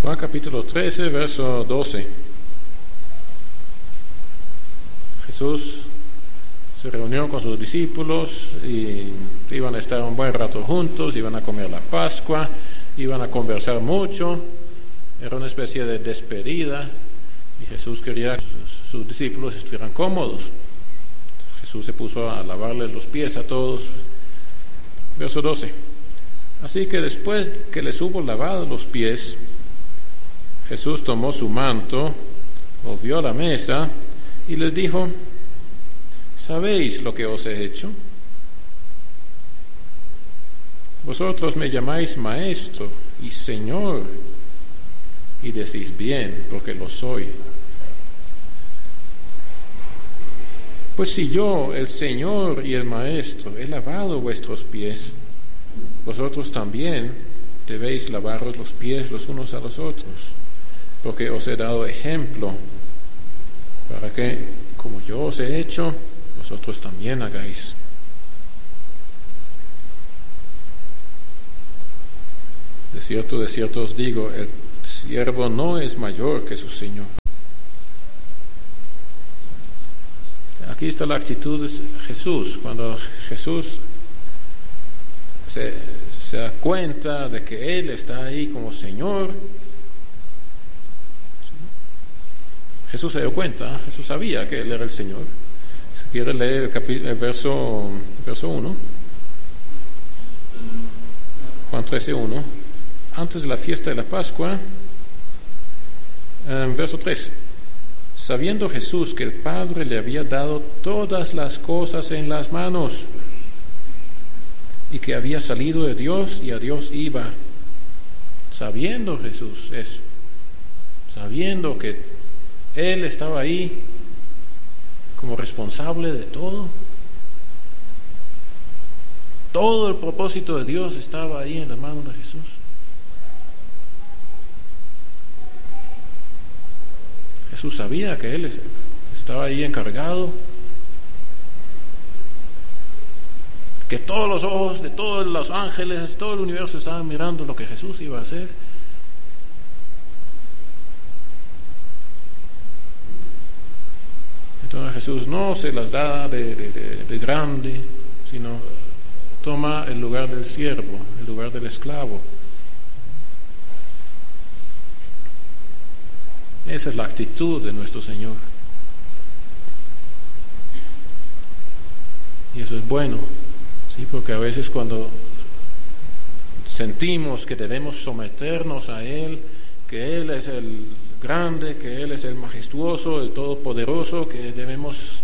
Juan capítulo 13, verso 12. Jesús se reunió con sus discípulos y iban a estar un buen rato juntos, iban a comer la Pascua, iban a conversar mucho. Era una especie de despedida y Jesús quería que sus discípulos estuvieran cómodos. Jesús se puso a lavarles los pies a todos. Verso 12. Así que después que les hubo lavado los pies, Jesús tomó su manto, volvió a la mesa y les dijo: ¿sabéis lo que os he hecho? Vosotros me llamáis Maestro y Señor, y decís bien, porque lo soy. Pues si yo, el Señor y el Maestro, he lavado vuestros pies, vosotros también debéis lavaros los pies los unos a los otros, porque os he dado ejemplo, para que, como yo os he hecho, vosotros también hagáis. De cierto os digo, el siervo no es mayor que su Señor. Aquí está la actitud de Jesús. Cuando Jesús se da cuenta de que Él está ahí como Señor, Jesús se dio cuenta, Jesús sabía que Él era el Señor. Si quiere leer el verso 1, Juan 13:1, antes de la fiesta de la Pascua, verso 3. Sabiendo Jesús que el Padre le había dado todas las cosas en las manos y que había salido de Dios y a Dios iba. Sabiendo Jesús eso, sabiendo que Él estaba ahí como responsable de todo. Todo el propósito de Dios estaba ahí en la mano de Jesús. Jesús sabía que Él estaba ahí encargado, que todos los ojos de todos los ángeles, todo el universo estaban mirando lo que Jesús iba a hacer. Entonces Jesús no se las da de grande, sino toma el lugar del siervo, el lugar del esclavo. Esa es la actitud de nuestro Señor. Y eso es bueno, ¿sí? Porque a veces cuando sentimos que debemos someternos a Él, que Él es el grande, que Él es el majestuoso, el todopoderoso, que debemos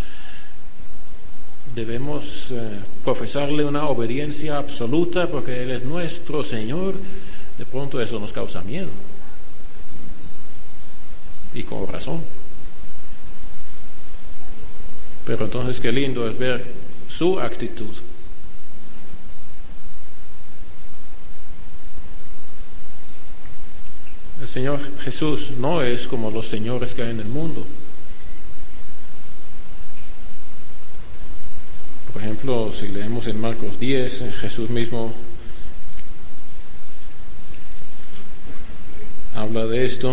profesarle una obediencia absoluta porque Él es nuestro Señor, de pronto eso nos causa miedo. Y con razón. Pero entonces qué lindo es ver su actitud. El Señor Jesús no es como los señores que hay en el mundo. Por ejemplo, si leemos en Marcos 10, Jesús mismo habla de esto.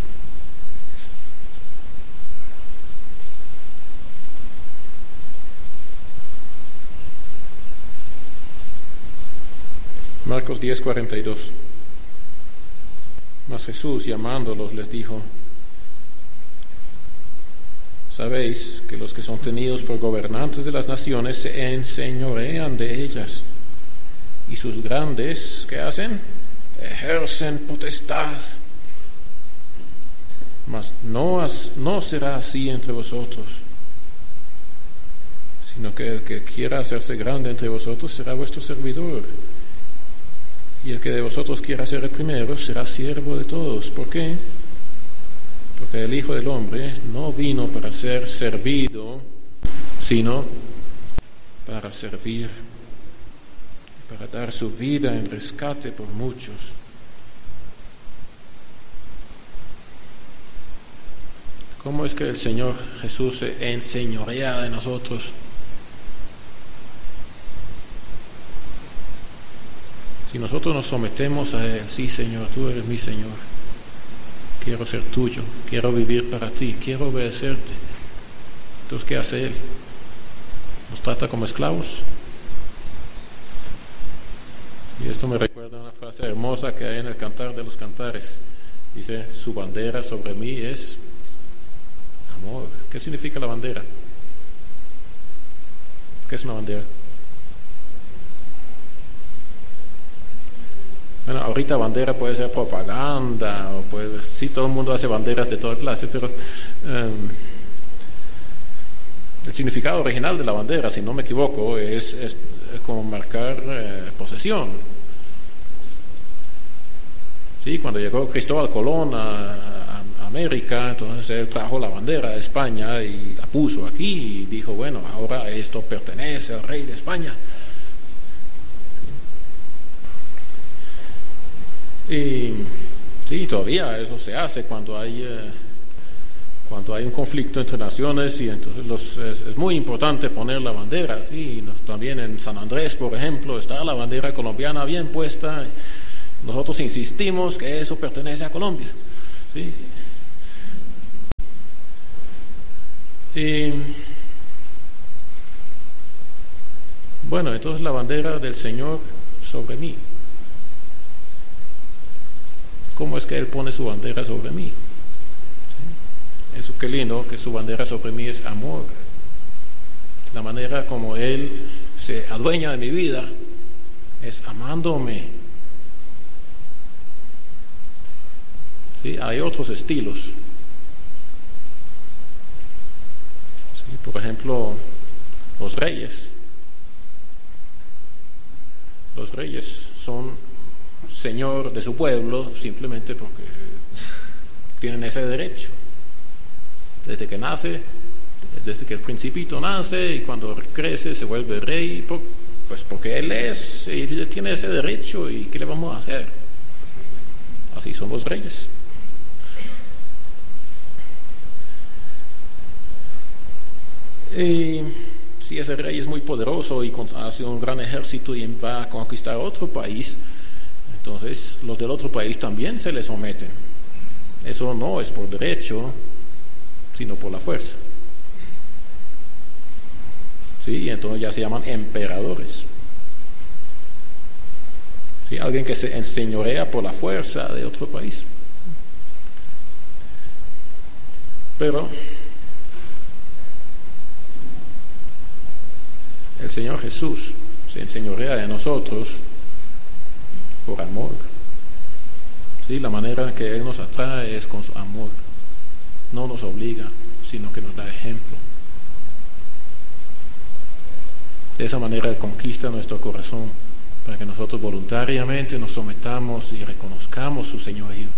Marcos 10:42. Mas Jesús, llamándolos, les dijo: sabéis que los que son tenidos por gobernantes de las naciones se enseñorean de ellas, y sus grandes, ¿qué hacen? Ejercen potestad. Mas no será así entre vosotros, sino que el que quiera hacerse grande entre vosotros será vuestro servidor. Y el que de vosotros quiera ser el primero será siervo de todos. ¿Por qué? Porque el Hijo del Hombre no vino para ser servido, sino para servir, para dar su vida en rescate por muchos. ¿Cómo es que el Señor Jesús se enseñorea de nosotros? Si nosotros nos sometemos a Él, sí, Señor, tú eres mi Señor. quiero ser tuyo, quiero vivir para ti, quiero obedecerte. Entonces, ¿qué hace Él? ¿Nos trata como esclavos? Y esto me recuerda una frase hermosa que hay en el Cantar de los Cantares. Dice, su bandera sobre mí es amor. ¿Qué significa la bandera? ¿Qué es una bandera? Bueno, ahorita bandera puede ser propaganda, o puede, sí, todo el mundo hace banderas de toda clase, pero el significado original de la bandera, si no me equivoco, es como marcar posesión. Sí, cuando llegó Cristóbal Colón a América, entonces él trajo la bandera de España y la puso aquí y dijo, bueno, ahora esto pertenece al rey de España. Y sí, todavía eso se hace cuando hay un conflicto entre naciones, y entonces es muy importante poner la bandera. Sí, también en San Andrés, por ejemplo, está la bandera colombiana bien puesta. Nosotros insistimos que eso pertenece a Colombia. Sí. Y bueno, entonces la bandera del Señor sobre mí. ¿Cómo es que Él pone su bandera sobre mí? ¿Sí? Eso, qué lindo, que su bandera sobre mí es amor. La manera como Él se adueña de mi vida es amándome. ¿Sí? Hay otros estilos. ¿Sí? Por ejemplo, los reyes. Los reyes son señor de su pueblo simplemente porque tienen ese derecho. Desde que nace, desde que el principito nace y cuando crece se vuelve rey, pues porque él tiene ese derecho, y ¿qué le vamos a hacer? Así son los reyes. Y si ese rey es muy poderoso y hace un gran ejército y va a conquistar otro país, entonces los del otro país también se le someten. Eso no es por derecho, sino por la fuerza. Sí, entonces ya se llaman emperadores. Sí, alguien que se enseñorea por la fuerza de otro país. Pero el Señor Jesús se enseñorea de nosotros por amor. Sí, la manera en que Él nos atrae es con su amor. No nos obliga, sino que nos da ejemplo. De esa manera Él conquista nuestro corazón para que nosotros voluntariamente nos sometamos y reconozcamos su señorío.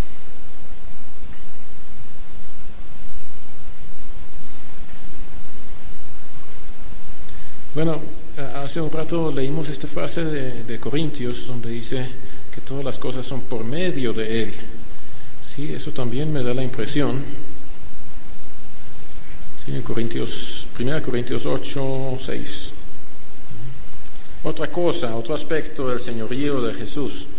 Bueno, hace un rato leímos esta frase de Corintios donde dice que todas las cosas son por medio de Él. Sí, eso también me da la impresión. Sí, en 1 Corintios 8, 6. Otra cosa, otro aspecto del señorío de Jesús